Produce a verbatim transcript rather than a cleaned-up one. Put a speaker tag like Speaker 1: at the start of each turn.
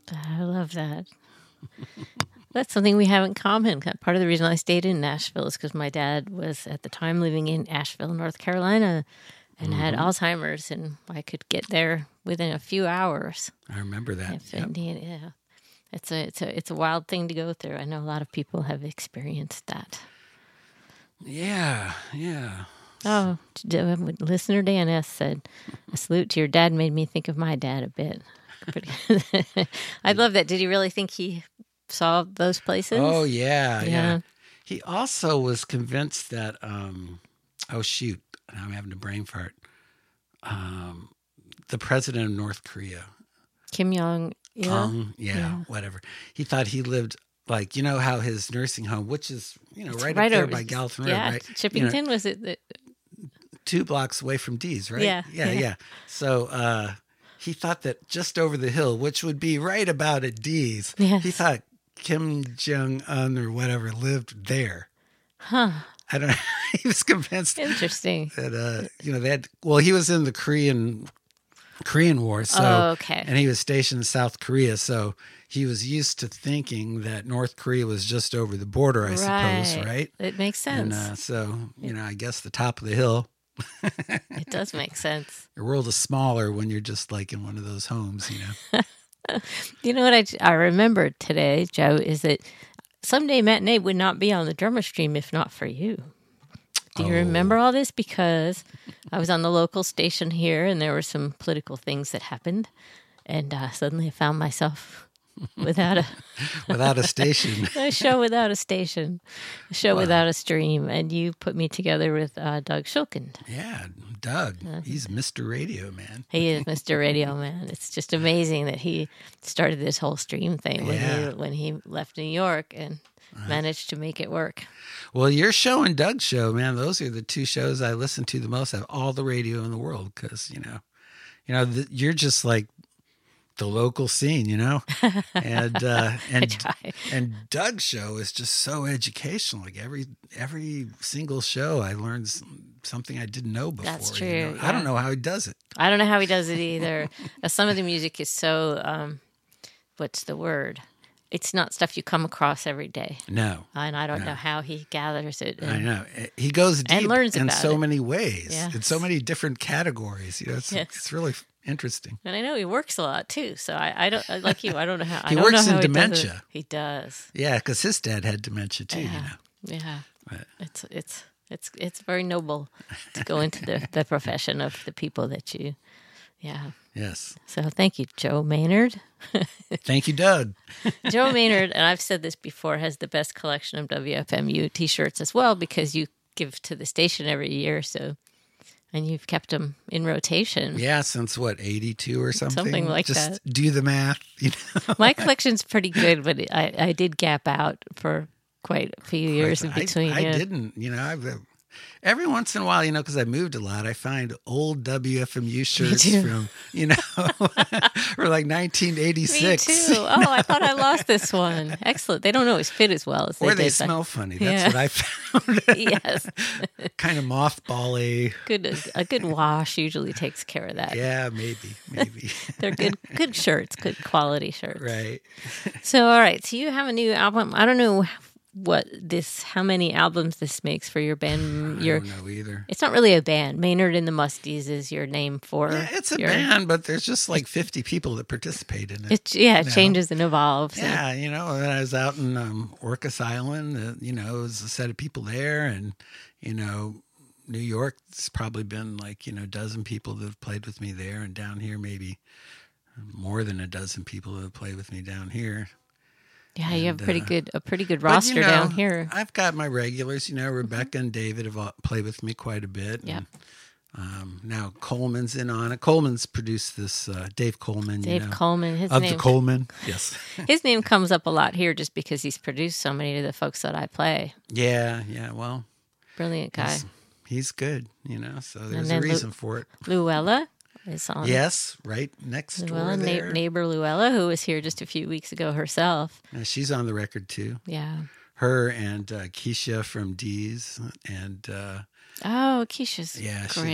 Speaker 1: I love that. That's something we have in common. Part of the reason I stayed in Nashville is because my dad was at the time living in Asheville, North Carolina, and mm-hmm. had Alzheimer's, and I could get there within a few hours.
Speaker 2: I remember that.
Speaker 1: If yep. Indian, yeah, it's a it's a it's a wild thing to go through. I know a lot of people have experienced that.
Speaker 2: Yeah, yeah.
Speaker 1: Oh, listener Dan S. said, "A salute to your dad made me think of my dad a bit." I love that. Did he really think he saw those places?
Speaker 2: Oh, yeah, yeah.
Speaker 1: yeah.
Speaker 2: He also was convinced that, um, oh, shoot, I'm having a brain fart. Um, the president of North Korea.
Speaker 1: Kim Jong Il?
Speaker 2: Um, yeah, yeah, whatever. He thought he lived, like, you know how his nursing home, which is, you know, right, right up there over, by Gallatin Road,
Speaker 1: yeah,
Speaker 2: right?
Speaker 1: Chippington,
Speaker 2: you know,
Speaker 1: was it? The...
Speaker 2: Two blocks away from D's, right?
Speaker 1: Yeah.
Speaker 2: Yeah, yeah. yeah. So, uh, he thought that just over the hill, which would be right about at D's,
Speaker 1: yes.
Speaker 2: he thought Kim Jong-un or whatever lived there.
Speaker 1: Huh.
Speaker 2: I don't know. He was convinced.
Speaker 1: Interesting.
Speaker 2: That, uh, you know, they had, well, he was in the Korean Korean War. So,
Speaker 1: oh, okay.
Speaker 2: And he was stationed in South Korea. So he was used to thinking that North Korea was just over the border, I
Speaker 1: right.
Speaker 2: suppose, right?
Speaker 1: It makes sense.
Speaker 2: And uh, so, you know, I guess the top of the hill.
Speaker 1: It does make sense.
Speaker 2: Your world is smaller when you're just like in one of those homes, you know.
Speaker 1: You know what I, I remember today, Joe, is that Someday Matinee would not be on the Drummer Stream if not for you. Do you oh. remember all this? Because I was on the local station here and there were some political things that happened. And uh, suddenly I found myself without a
Speaker 2: without a station,
Speaker 1: a show without a station, a show wow. without a stream, and you put me together with uh, Doug Shulkin.
Speaker 2: Yeah, Doug, uh, he's Mister Radio Man.
Speaker 1: He is Mister Radio Man. It's just amazing that he started this whole stream thing when
Speaker 2: yeah.
Speaker 1: he when he left New York and right. managed to make it work.
Speaker 2: Well, your show and Doug's show, man, those are the two shows I listen to the most. I have all the radio in the world because you know, you know, the, you're just like the local scene, you know, and uh, and and Doug's show is just so educational. Like every every single show, I learned something I didn't know before.
Speaker 1: That's true.
Speaker 2: You know?
Speaker 1: Yeah.
Speaker 2: I don't know how he does it.
Speaker 1: I don't know how he does it either. Some of the music is so, um, what's the word? It's not stuff you come across every day.
Speaker 2: No,
Speaker 1: and I don't
Speaker 2: no.
Speaker 1: know how he gathers it. And,
Speaker 2: I know he goes deep
Speaker 1: and learns
Speaker 2: in
Speaker 1: about
Speaker 2: so
Speaker 1: it.
Speaker 2: many ways,
Speaker 1: yes.
Speaker 2: in so many different categories. You know, it's,
Speaker 1: yes.
Speaker 2: it's really interesting.
Speaker 1: And I know he works a lot too. So I, I don't like you. I don't know how
Speaker 2: he
Speaker 1: I don't
Speaker 2: works
Speaker 1: know how
Speaker 2: in
Speaker 1: he
Speaker 2: dementia.
Speaker 1: Does he does.
Speaker 2: Yeah, because his dad had dementia too.
Speaker 1: Yeah.
Speaker 2: You know.
Speaker 1: Yeah.
Speaker 2: But.
Speaker 1: It's it's it's it's very noble to go into the, the profession of the people that you. Yeah.
Speaker 2: Yes.
Speaker 1: So thank you, Joe Maynard.
Speaker 2: Thank you, Doug.
Speaker 1: Joe Maynard, and I've said this before, has the best collection of W F M U T-shirts as well because you give to the station every year. So, and you've kept them in rotation.
Speaker 2: Yeah, since what, eighty-two or something?
Speaker 1: Something like
Speaker 2: Just
Speaker 1: that.
Speaker 2: Do the math. You know?
Speaker 1: My collection's pretty good, but I, I did gap out for quite a few years in between.
Speaker 2: I, I
Speaker 1: yeah.
Speaker 2: didn't. You know, I've. Uh, Every once in a while, you know, because I moved a lot, I find old W F M U shirts from, you know, for like nineteen eighty-six.
Speaker 1: Me too. Oh, I thought I lost this one. Excellent. They don't always fit as well as they
Speaker 2: or
Speaker 1: did.
Speaker 2: Or they
Speaker 1: back.
Speaker 2: smell funny. That's
Speaker 1: yeah.
Speaker 2: what I found.
Speaker 1: Yes.
Speaker 2: Kind of mothball-y.
Speaker 1: Good. A good wash usually takes care of that.
Speaker 2: Yeah, maybe, maybe.
Speaker 1: They're good, good shirts, good quality shirts.
Speaker 2: Right.
Speaker 1: So, all right. So you have a new album. I don't know what this, how many albums this makes for your band. Your,
Speaker 2: I don't know either.
Speaker 1: It's not really a band. Maynard and the Musties is your name for.
Speaker 2: Yeah, it's a
Speaker 1: your,
Speaker 2: band, but there's just like fifty people that participate in it.
Speaker 1: It yeah, it
Speaker 2: know?
Speaker 1: changes and evolves.
Speaker 2: Yeah, and, you know, when I was out in um, Orcas Island, uh, you know, it was a set of people there, and you know, New York, it's probably been like, you know, a dozen people that have played with me there, and down here maybe more than a dozen people that have played with me down here.
Speaker 1: Yeah,
Speaker 2: and,
Speaker 1: you have pretty
Speaker 2: uh,
Speaker 1: good a pretty good roster
Speaker 2: but, you know,
Speaker 1: down here.
Speaker 2: I've got my regulars. You know, Rebecca mm-hmm. and David have all played with me quite a bit.
Speaker 1: Yeah.
Speaker 2: Um, now Coleman's in on it. Coleman's produced this. Uh, Dave Coleman.
Speaker 1: Dave
Speaker 2: you know,
Speaker 1: Coleman. His
Speaker 2: of
Speaker 1: name,
Speaker 2: the Coleman. Yes.
Speaker 1: His name comes up a lot here just because he's produced so many of the folks that I play.
Speaker 2: Yeah. Yeah. Well.
Speaker 1: Brilliant guy.
Speaker 2: He's, he's good. You know. So there's
Speaker 1: a
Speaker 2: reason
Speaker 1: Lu-
Speaker 2: for it.
Speaker 1: Luella. Is on
Speaker 2: yes, right next
Speaker 1: Luella,
Speaker 2: door there.
Speaker 1: Na- neighbor Luella, who was here just a few weeks ago herself.
Speaker 2: Yeah, she's on the record too.
Speaker 1: Yeah.
Speaker 2: Her and uh, Keisha from D's and uh,
Speaker 1: oh, Keisha's
Speaker 2: yeah,
Speaker 1: great.